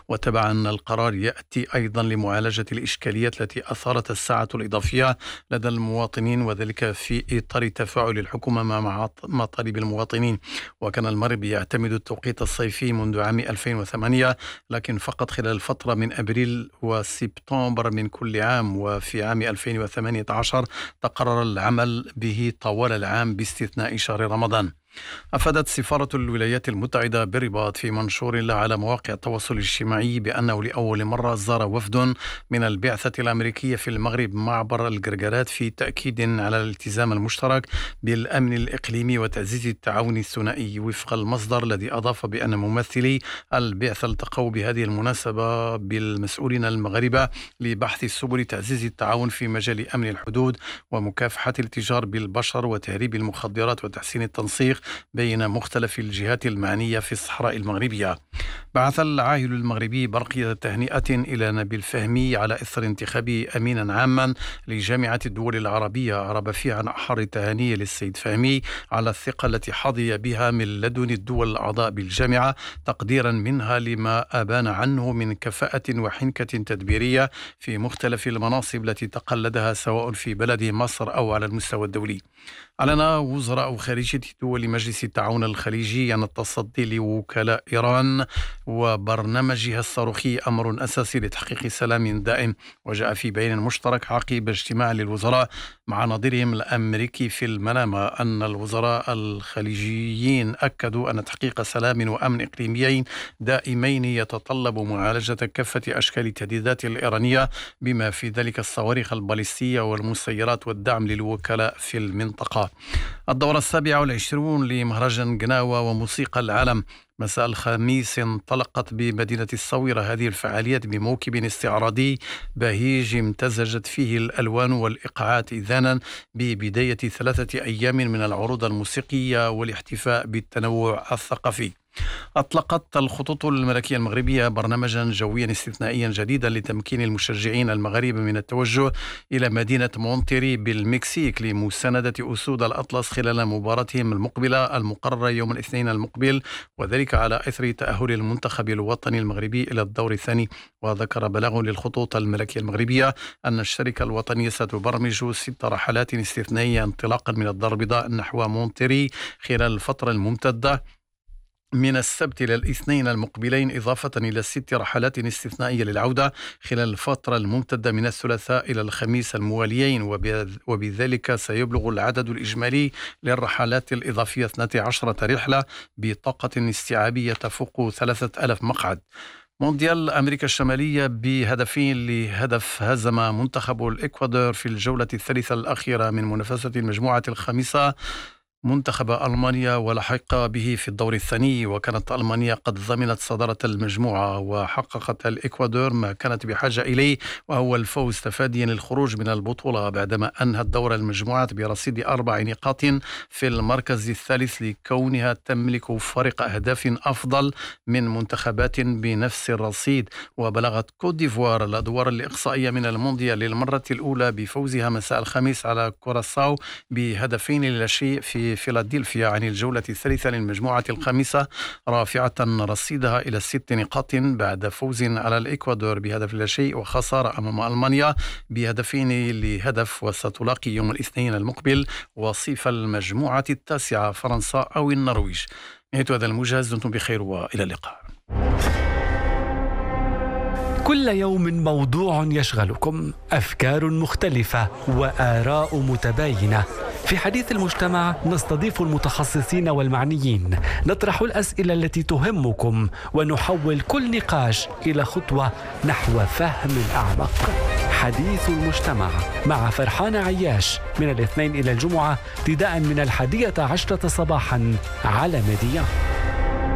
وتبع أن القرار يأتي أيضا لمعالجة الإشكاليات التي أثارت الساعة الإضافية لدى المواطنين، وذلك في إطار تفاعل الحكومة مع مطالب المواطنين. وكان المغرب يعتمد التوقيت الصيفي منذ عام 2008، لكن فقط خلال الفترة من أبريل وسبتمبر من كل عام، وفي عام 2018 تقرر العمل به طوال العام باستثناء شهر رمضان. أفادت سفارة الولايات المتحدة بالرباط في منشور له على مواقع التواصل الاجتماعي بأنه لأول مرة زار وفد من البعثة الأمريكية في المغرب معبر الجرجرات في تأكيد على الالتزام المشترك بالأمن الإقليمي وتعزيز التعاون الثنائي. وفق المصدر الذي أضاف بأن ممثلي البعثة التقوا بهذه المناسبة بالمسؤولين المغاربة لبحث سبل تعزيز التعاون في مجال أمن الحدود ومكافحة التجار بالبشر وتهريب المخدرات وتحسين التنسيق بين مختلف الجهات المعنية في الصحراء المغربية. بعث العاهل المغربي برقية تهنئة إلى نبيل فهمي على إثر انتخابه أمينا عاما لجامعة الدول العربية. عرب فيه عن أحر التهاني للسيد فهمي على الثقة التي حظي بها من لدن الدول الأعضاء بالجامعة، تقديرا منها لما أبان عنه من كفاءة وحنكة تدبيرية في مختلف المناصب التي تقلدها سواء في بلده مصر أو على المستوى الدولي. أعلن وزراء خارجية دول مجلس التعاون الخليجي أن التصدي لوكلاء إيران وبرنامجها الصاروخي أمر أساسي لتحقيق سلام دائم. وجاء في بيان مشترك عقب اجتماع للوزراء مع نظيرهم الأمريكي في المنامة أن الوزراء الخليجيين أكدوا أن تحقيق سلام وأمن إقليميين دائمين يتطلب معالجة كافة أشكال التهديدات الإيرانية بما في ذلك الصواريخ الباليستية والمسيرات والدعم للوكلاء في المنطقة. الدورة 27 لمهرجان قناوة وموسيقى العالم مساء الخميس انطلقت بمدينة الصويرة هذه الفعاليات بموكب استعراضي بهيج امتزجت فيه الألوان والإيقاعات، إذانا ببداية 3 أيام من العروض الموسيقية والاحتفاء بالتنوع الثقافي. أطلقت الخطوط الملكية المغربية برنامجا جويا استثنائيا جديدا لتمكين المشجعين المغاربة من التوجه إلى مدينة مونتيري بالمكسيك لمساندة أسود الأطلس خلال مباراتهم المقبلة المقررة يوم الاثنين المقبل، وذلك على إثر تأهل المنتخب الوطني المغربي إلى الدور الثاني. وذكر بلاغ للخطوط الملكية المغربية أن الشركة الوطنية ستبرمج 6 رحلات استثنائية انطلاقا من الدار البيضاء نحو مونتيري خلال الفترة الممتدة من السبت إلى الاثنين المقبلين، إضافة إلى 6 رحلات استثنائية للعودة خلال الفترة الممتدة من الثلاثاء إلى الخميس المواليين، وبذلك سيبلغ العدد الإجمالي للرحلات الإضافية 12 رحلة بطاقة استيعابية تفوق 3000 مقعد. مونديال أمريكا الشمالية بهدفين لهدف هزم منتخب الإكوادور في الجولة الثالثة الأخيرة من منافسة المجموعة الخامسة منتخب ألمانيا ولحق به في الدور الثاني. وكانت ألمانيا قد ضمنت صدارة المجموعة، وحققت الإكوادور ما كانت بحاجة إليه وهو الفوز تفاديا للخروج من البطولة بعدما أنهت دور المجموعات برصيد 4 نقاط في المركز الثالث لكونها تملك فرق أهداف أفضل من منتخبات بنفس الرصيد. وبلغت كوت ديفوار الأدوار الإقصائية من المونديال للمرة الأولى بفوزها مساء الخميس على كوراساو ب2-0 في فيلادلفيا عن الجولة الثالثة للمجموعة الخامسة، رافعة رصيدها إلى 6 نقاط بعد فوز على الإكوادور ب1-0 وخسارة أمام ألمانيا ب2-0. وستلاقي يوم الاثنين المقبل وصيف المجموعة التاسعة فرنسا أو النرويج. نهاية هذا الموجز، دمتم بخير وإلى اللقاء. كل يوم موضوع يشغلكم، أفكار مختلفة وآراء متباينة. في حديث المجتمع نستضيف المتخصصين والمعنيين، نطرح الأسئلة التي تهمكم ونحول كل نقاش إلى خطوة نحو فهم أعمق. حديث المجتمع مع فرحان عياش من الاثنين إلى الجمعة ابتداء من 11 صباحا على ميديا.